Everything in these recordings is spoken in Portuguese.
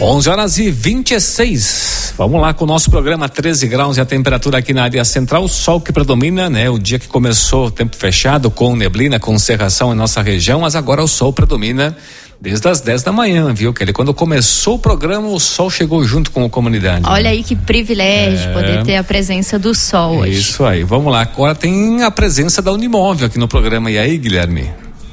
11h26. Vamos lá com o nosso programa 13 graus e a temperatura aqui na área central, o sol que predomina, né? O dia que começou tempo fechado, com neblina, com cerração em nossa região, mas agora o sol predomina desde as 10 da manhã, viu, Kelly? Quando começou o programa, o sol chegou junto com a comunidade. Olha aí que privilégio poder ter a presença do sol hoje. Isso aí, vamos lá. Agora tem a presença da Unimóvel aqui no programa. E aí, Guilherme?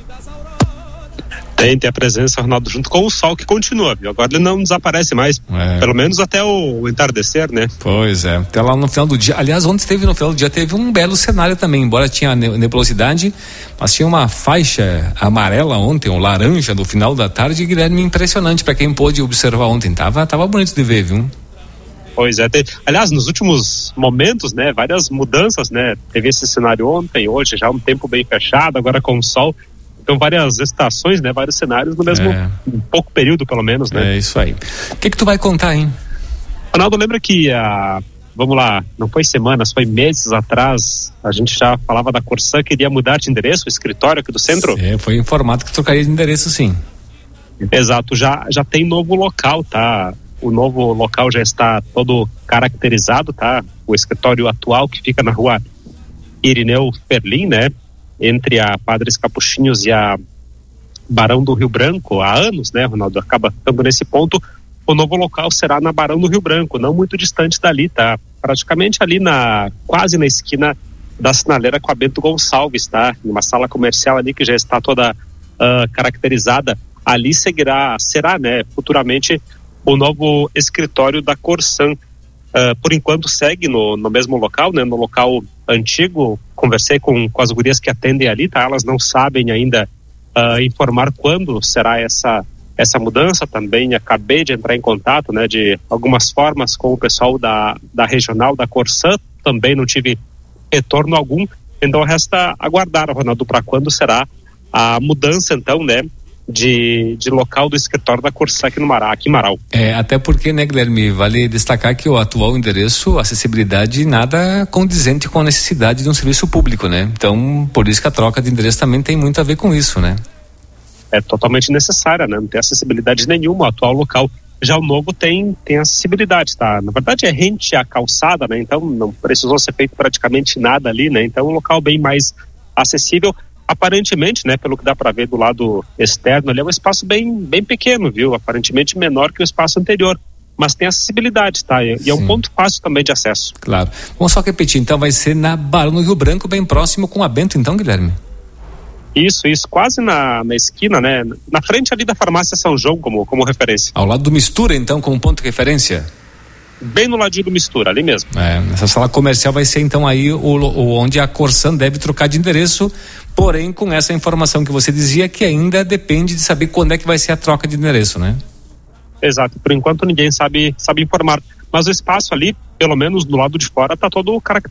Tem a presença, Ronaldo, junto com o sol que continua, viu? Agora ele não desaparece mais, pelo menos até o entardecer, né? Pois é, até lá no final do dia. Aliás, ontem no final do dia teve um belo cenário também, embora tinha nebulosidade, mas tinha uma faixa amarela ontem, ou laranja no final da tarde, Guilherme, impressionante para quem pôde observar ontem. Tava bonito de ver, viu? Pois é, aliás, nos últimos momentos, né, várias mudanças, né? Teve esse cenário ontem, hoje já um tempo bem fechado, agora com o sol. Então várias estações, né, vários cenários no mesmo pouco período, pelo menos, né? É isso aí. O que tu vai contar, hein? Ronaldo, lembra que vamos lá, não foi semanas, foi meses atrás, a gente já falava da Corsã que iria mudar de endereço, o escritório aqui do centro? Foi informado que trocaria de endereço, sim. Exato, já tem novo local, tá? O novo local já está todo caracterizado, tá? O escritório atual que fica na rua Irineu Ferlin, né? Entre a Padres Capuchinhos e a Barão do Rio Branco, há anos, né, Ronaldo? Acaba ficando nesse ponto. O novo local será na Barão do Rio Branco, não muito distante dali, tá? Praticamente ali quase na esquina da sinaleira com a Bento Gonçalves, tá? Uma sala comercial ali que já está toda caracterizada. Ali será, né, futuramente o novo escritório da Corsã. Por enquanto segue no mesmo local, né? No local antigo. Conversei com as gurias que atendem ali, tá? Elas não sabem ainda informar quando será essa mudança. Também acabei de entrar em contato, né? De algumas formas com o pessoal da regional da Corsã. Também não tive retorno algum. Então resta aguardar, Ronaldo, para quando será a mudança, então, né? De local do escritório da Corsã aqui em Marau. Até porque, né, Guilherme, vale destacar que o atual endereço, acessibilidade nada condizente com a necessidade de um serviço público, né? Então, por isso que a troca de endereço também tem muito a ver com isso, né? É totalmente necessária, né? Não tem acessibilidade nenhuma, o atual local. Já o novo tem acessibilidade, tá? Na verdade é rente à calçada, né? Então não precisou ser feito praticamente nada ali, né? Então um local bem mais acessível. Aparentemente, né, pelo que dá para ver do lado externo, ali é um espaço bem pequeno, viu? Aparentemente menor que o espaço anterior, mas tem acessibilidade, tá? E é um ponto fácil também de acesso. Claro. Vamos só repetir, então vai ser na Barão do Rio Branco, bem próximo com a Bento, então, Guilherme? Isso, quase na esquina, né? Na frente ali da farmácia São João, como referência. Ao lado do Mistura, então, como ponto de referência? Bem no ladinho do Mistura, ali mesmo. Essa sala comercial vai ser então aí onde a Corsã deve trocar de endereço, porém com essa informação que você dizia que ainda depende de saber quando é que vai ser a troca de endereço, né? Exato, por enquanto ninguém sabe informar, mas o espaço ali, pelo menos do lado de fora, tá todo caracterizado.